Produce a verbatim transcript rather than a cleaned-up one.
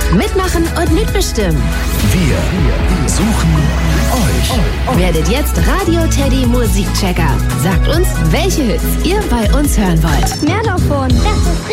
Mitmachen und mitbestimmen. Wir suchen euch. Werdet jetzt Radio Teddy Musikchecker. Sagt uns, welche Hits ihr bei uns hören wollt. Mehr davon. Das ist